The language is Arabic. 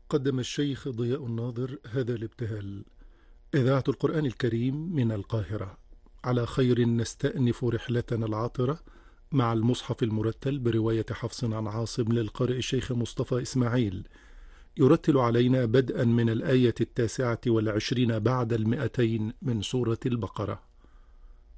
قدم الشيخ ضياء الناظر هذا الابتهال. إذاعة القرآن الكريم من القاهرة. على خير نستأنف رحلتنا العاطرة مع المصحف المرتل برواية حفص عن عاصم للقارئ الشيخ مصطفى إسماعيل، يرتل علينا بدءا من الآية 29 بعد 200 من سورة البقرة.